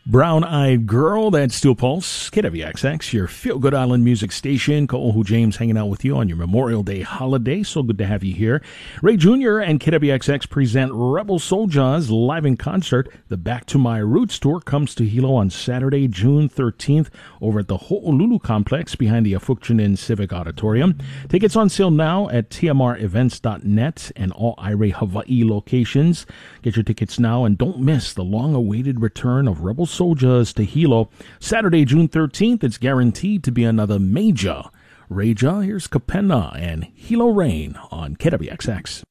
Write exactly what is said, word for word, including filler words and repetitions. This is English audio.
Brown-Eyed Girl, that's Steel Pulse, K W X X, your feel-good island music station. Ka'ohu James hanging out with you on your Memorial Day holiday. So good to have you here. Ray Junior and K W X X present Rebel Souljas live in concert. The Back to My Roots tour comes to Hilo on Saturday, June thirteenth, over at the Ho'olulu Complex behind the Afukchinen Civic Auditorium. Tickets on sale now at T M R events dot net and all iRay Hawaii locations. Get your tickets now and don't miss the long-awaited return of Rebel Souljas to Hilo. Saturday, June thirteenth, it's guaranteed to be another major. Reja, here's Kapena and Hilo Rain on K W X X.